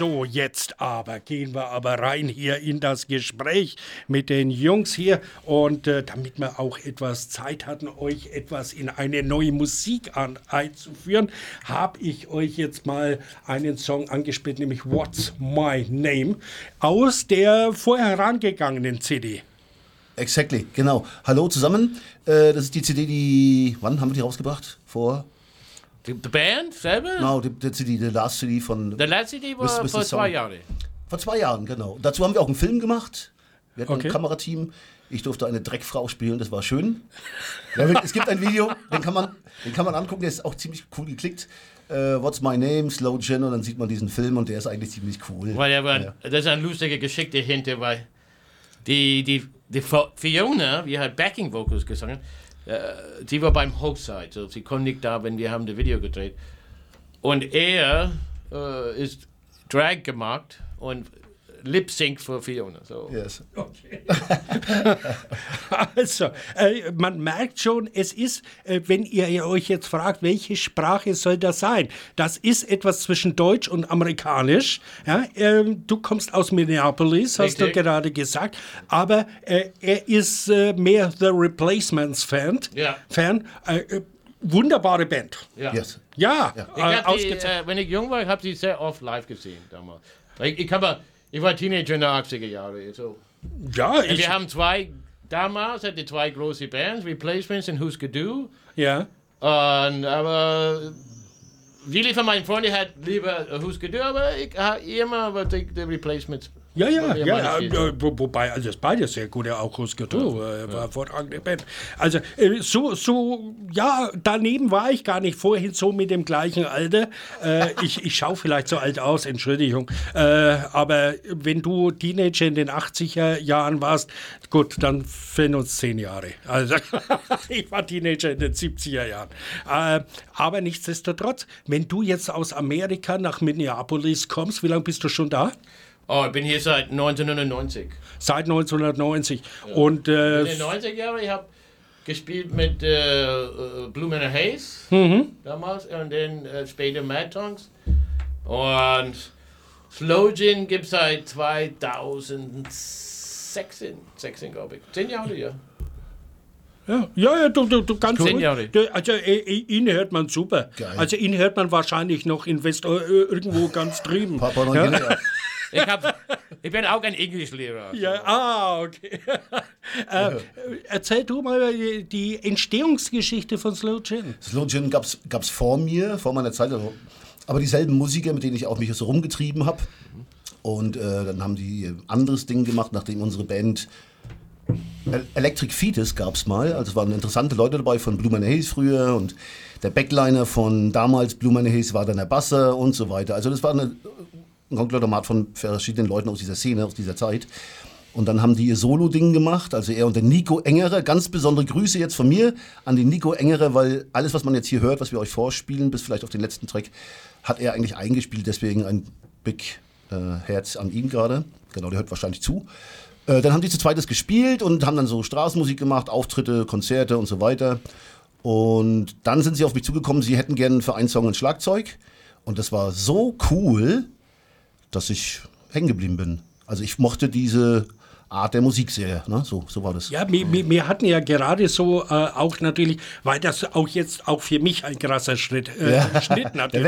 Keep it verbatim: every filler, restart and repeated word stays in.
So, jetzt aber gehen wir aber rein hier in das Gespräch mit den Jungs hier. Und äh, damit wir auch etwas Zeit hatten, euch etwas in eine neue Musik an, einzuführen, habe ich euch jetzt mal einen Song angespielt, nämlich What's My Name, aus der vorher herangegangenen C D. Exactly, genau. Hallo zusammen. Äh, das ist die C D, die... Wann haben wir die rausgebracht? Vor... Die, die Band selber? Genau, die, die C D, die Last C D von... Der letzte C D war Mister vor zwei Jahren. Vor zwei Jahren, genau. Dazu haben wir auch einen Film gemacht. Wir hatten Okay. ein Kamerateam. Ich durfte eine Dreckfrau spielen, das war schön. Ja, es gibt ein Video, den kann man, den kann man angucken, der ist auch ziemlich cool geklickt. Uh, What's My Name, Slow Gin, und dann sieht man diesen Film und der ist eigentlich ziemlich cool. Weil er war, ja. Das ist eine lustige Geschichte dahinter, weil die, die, die Fiona, die hat Backing Vocals gesungen, äh, die war beim Hochzeit, so sie konnte nicht da, wenn wir haben das Video gedreht. Und er äh, ist Drag gemacht und Lip-Sync für Fiona. So. Yes. Okay. Also, äh, man merkt schon, es ist, äh, wenn ihr euch jetzt fragt, welche Sprache soll das sein? Das ist etwas zwischen Deutsch und Amerikanisch. Ja? Ähm, du kommst aus Minneapolis, hast Richtig. du gerade gesagt. Aber äh, er ist äh, mehr The Replacements-Fan. Ja. Fan. Äh, äh, wunderbare Band. Ja. Yes. Ja, Ja. Ich äh, hab die, ausgezeichnet. äh, wenn ich jung war, habe ich sie sehr oft live gesehen damals. Ich, ich, hab, ich war Teenager in den achtziger Jahren. So. Ja, Und ich, wir haben zwei, damals hatte zwei große Bands, Replacements und Who's Gadoo. ja. Und, aber viele von meinen Freunden hat lieber Who's Gadoo, aber ich habe immer aber die, die Replacements. Ja, ja, Weil wir ja, meine ja Spiele. äh, wo, wobei, also das beide sehr gut, ja, auch Huskato, ja, äh, war hervorragende Band. Also, äh, so, so, ja, daneben war ich gar nicht vorhin so mit dem gleichen Alter. Äh, ich ich schaue vielleicht so alt aus, Entschuldigung. Äh, aber wenn du Teenager in den achtziger Jahren warst, gut, dann fehlen uns zehn Jahre. Also, ich war Teenager in den siebziger Jahren. Äh, aber nichtsdestotrotz, wenn du jetzt aus Amerika nach Minneapolis kommst, wie lange bist du schon da? Oh, ich bin hier seit neunzehnhundertneunzig. Seit neunzehnhundertneunzig. Und äh, In den neunziger Jahren, ich habe gespielt mit äh, äh, Blue Man Hayes damals und dann äh, später Mad Tongues. Und Slow Gin gibt es seit zweitausendsechzehn, sechzehn, glaube ich. Zehn Jahre, ja. ja, ja, ja, du, du, du ganz Zehn ruhig. Jahre. Du, Also äh, äh, ihn hört man super. Geil. Also ihn hört man wahrscheinlich noch in West äh, irgendwo ganz drüben. Papua Neuguinea. Ja. Ich, hab, ich bin auch ein Englischlehrer. Ja, ah, okay. äh, erzähl du mal die, die Entstehungsgeschichte von Slow Gin. Slow Gin gab es vor mir, vor meiner Zeit, also, aber dieselben Musiker, mit denen ich auch mich so rumgetrieben habe. Und äh, dann haben die ein anderes Ding gemacht, nachdem unsere Band El- Electric Fetus gab es mal. Also es waren interessante Leute dabei von Blue Man Hayes früher und der Backliner von damals Blue Man Hayes war dann der Basser und so weiter. Also das war eine, ein Konglomerat von verschiedenen Leuten aus dieser Szene, aus dieser Zeit. Und dann haben die ihr Solo-Ding gemacht, also er und der Nico Engerer. Ganz besondere Grüße jetzt von mir an den Nico Engerer, weil alles, was man jetzt hier hört, was wir euch vorspielen, bis vielleicht auf den letzten Track, hat er eigentlich eingespielt. Deswegen ein Big äh, Herz an ihn gerade. Genau, der hört wahrscheinlich zu. Äh, dann haben die zu zweites gespielt und haben dann so Straßenmusik gemacht, Auftritte, Konzerte und so weiter. Und dann sind sie auf mich zugekommen, sie hätten gerne für einen Song ein Schlagzeug. Und das war so cool, dass ich hängen geblieben bin. Also ich mochte diese Art der Musik sehr, ne? so, so war das. Ja, wir, wir, wir hatten ja gerade so äh, auch natürlich, weil das auch jetzt auch für mich ein krasser Schritt, äh, Ja. Schritt natürlich